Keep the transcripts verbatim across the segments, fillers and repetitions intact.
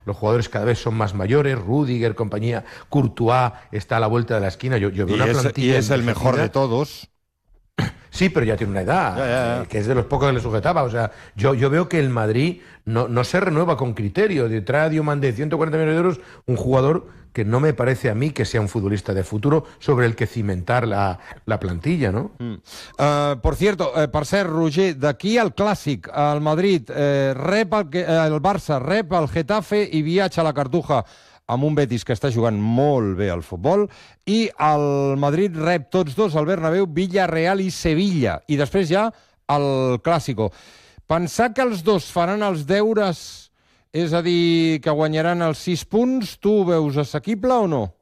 Los jugadores cada vez son más mayores, Rüdiger, compañía, Courtois está a la vuelta de la esquina. Yo, yo veo y una es, plantilla y es el mejor de envejecida. todos. Sí, pero ya tiene una edad, Ya, ya, ya. eh, que es de los pocos que le sujetaba. O sea, yo, yo veo que el Madrid no, no se renueva con criterio. De trae a Diomande de ciento cuarenta millones de euros, un jugador que no me parece a mí que sea un futbolista de futuro sobre el que cimentar la, la plantilla, ¿no? Mm. Uh, por cierto, uh, per cert, Roger, d'aquí al Clàssic, el Madrid eh, rep el, eh, el Barça rep el Getafe i viatja a la Cartuja amb un Betis que està jugant molt bé al futbol, i el Madrid rep tots dos al Bernabéu, Villarreal i Sevilla, i després ja el Clàssico. Pensar que els dos faran els deures, és a dir, que guanyaran els sis punts, tu ho veus assequible o no?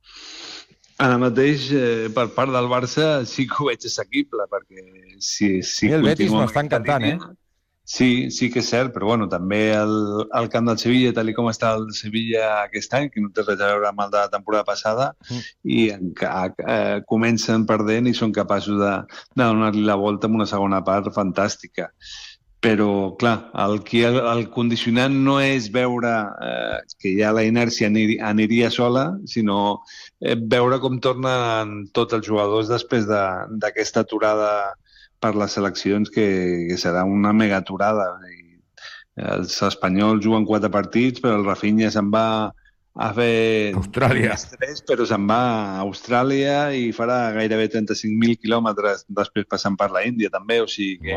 Ara mateix, eh, per part del Barça, sí que ho veig assequible, perquè si, si I el Betis continua m'està encantant, eh? Sí, sí que és cert, però bueno, també el, el camp del Sevilla, tal com està el Sevilla aquest any, que no té res a veure amb el de la temporada passada, mm. i en, eh, comencen perdent i són capaços de, de donar-li la volta amb una segona part fantàstica. Però, clar, el, el, el condicionant no és veure eh, que ja la inèrcia aniria, aniria sola, sinó eh, veure com tornen tots els jugadors després d'aquesta aturada per les seleccions, que, que serà una mega aturada. I els espanyols juguen quatre partits, però el Rafinha se'n va a fer Austràlia. Tres, però se'n va a Austràlia i farà gairebé trenta-cinc mil quilòmetres després passant per la Índia, també, o sigui que...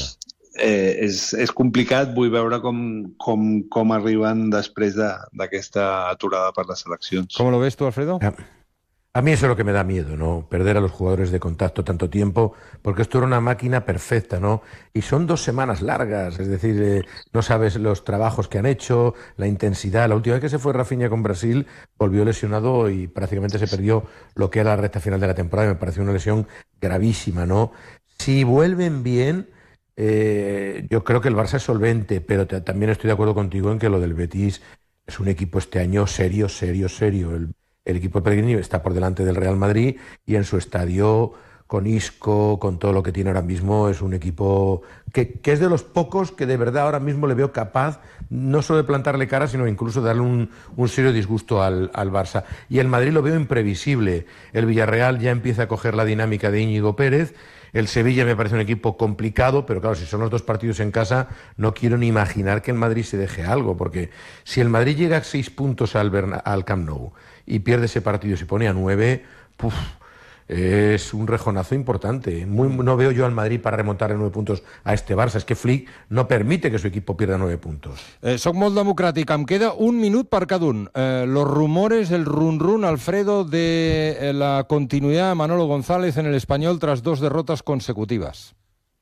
Eh, és, és complicat, vull veure com, com, com arriben després d'aquesta de, aturada per les seleccions. ¿Cómo lo ves tú, Alfredo? A, a mí eso es lo que me da miedo, ¿no? Perder a los jugadores de contacto tanto tiempo, porque esto era una máquina perfecta, ¿no? Y son dos semanas largas, es decir, eh, no sabes los trabajos que han hecho, la intensidad. La última vez que se fue Rafinha con Brasil, volvió lesionado y prácticamente se perdió lo que era la recta final de la temporada, y me pareció una lesión gravísima, ¿no? Si vuelven bien... Eh, yo creo que el Barça es solvente, pero te, también estoy de acuerdo contigo en que lo del Betis es un equipo este año serio, serio, serio. El, el equipo de Pellegrini está por delante del Real Madrid y en su estadio, con Isco, con todo lo que tiene ahora mismo, es un equipo que, que es de los pocos que de verdad ahora mismo le veo capaz no solo de plantarle cara, sino incluso de darle un, un serio disgusto al, al Barça. Y el Madrid lo veo imprevisible. El Villarreal ya empieza a coger la dinámica de Íñigo Pérez. El Sevilla me parece un equipo complicado, pero claro, si son los dos partidos en casa, no quiero ni imaginar que el Madrid se deje algo, porque si el Madrid llega a seis puntos al, Berna, al Camp Nou y pierde ese partido y se pone a nueve, puf, es un rejonazo importante. Muy, no veo yo al Madrid para remontar nueve puntos a este Barça. Es que Flick no permite que su equipo pierda nueve puntos. Eh, soc molt democràtic. Em queda un minut per cada un. Eh, los rumores, el run-run, Alfredo, de eh, la continuidad de Manolo González en el Español tras dos derrotas consecutivas.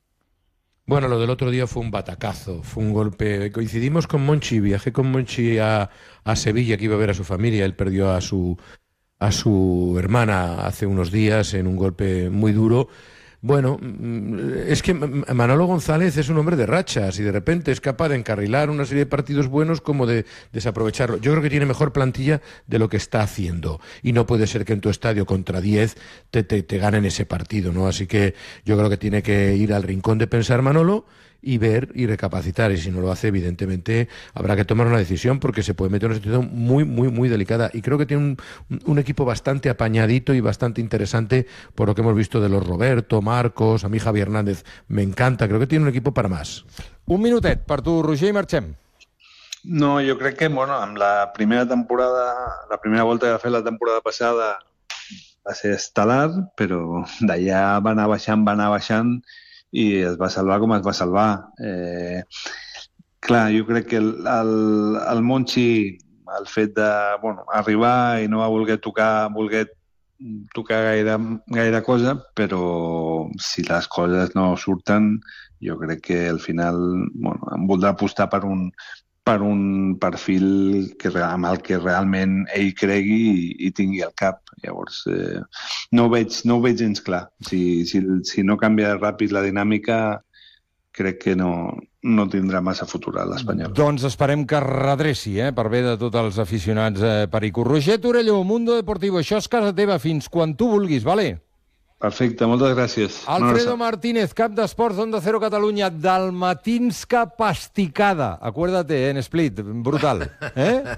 Bueno, lo del otro día fue un batacazo, fue un golpe. Coincidimos con Monchi, viajé con Monchi a, a Sevilla, que iba a ver a su familia. Él perdió a su... a su hermana hace unos días en un golpe muy duro. Bueno, es que Manolo González es un hombre de rachas y de repente es capaz de encarrilar una serie de partidos buenos como de desaprovecharlo. Yo creo que tiene mejor plantilla de lo que está haciendo y no puede ser que en tu estadio contra diez te, te, te ganen ese partido, ¿no? Así que yo creo que tiene que ir al rincón de pensar Manolo y ver y recapacitar, y si no lo hace, evidentemente habrá que tomar una decisión, porque se puede meter en una situación muy, muy, muy delicada, y creo que tiene un, un equipo bastante apañadito y bastante interesante por lo que hemos visto de los Roberto, Marcos, a mí Javi Hernández me encanta, creo que tiene un equipo para más. Un minutet per tu, Roger, i marxem. No, jo crec que, bueno, amb la primera temporada, la primera volta que va fer la temporada passada va ser estel·lar, però d'allà va anar baixant, va anar baixant, i es va salvar com es va salvar. Eh, clar, jo crec que el, el, el Monchi, el fet de bueno, arribar i no va voler tocar, voler tocar gaire, gaire cosa, però si les coses no surten, jo crec que al final bueno, em voldrà apostar per un, per un perfil que, amb el que realment ell cregui i, i tingui al cap. Llavors, eh, no, ho veig, no ho veig gens clar. Si, si, si no canvia ràpid la dinàmica, crec que no, no tindrà massa futur a l'Espanyol. Doncs esperem que es redreci, eh, per bé de tots els aficionats eh, perico. Roger Torelló, Mundo Deportivo, això és casa teva fins quan tu vulguis, vale? Perfecte, moltes gràcies. Alfredo Martínez, cap d'esports d'Onda Cero Catalunya, dalmatinska pasticada. Acuérdate, en Split, brutal. Eh?